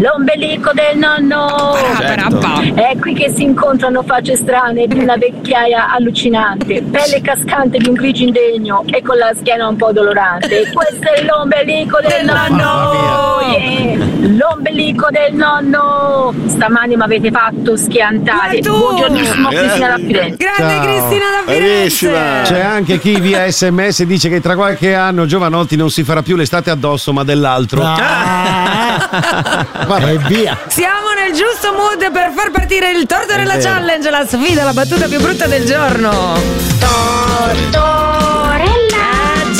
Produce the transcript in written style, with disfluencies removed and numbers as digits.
L'ombelico del nonno. È qui che si incontrano facce strane di una vecchiaia allucinante, pelle cascante di un grigio indegno e con la schiena un po' dolorante. Questo è l'ombelico del nonno. L'ombelico del nonno. Stamani mi avete fatto schiantare. Buongiornissimo, Cristina da Firenze. Grande Cristina da Firenze. C'è anche chi via SMS dice che tra qualche anno Giovanotti non si farà più l'estate addosso ma dell'altro. Vabbè, via. Siamo nel giusto mood per far partire il torto della challenge, la sfida, la battuta più brutta del giorno. Torto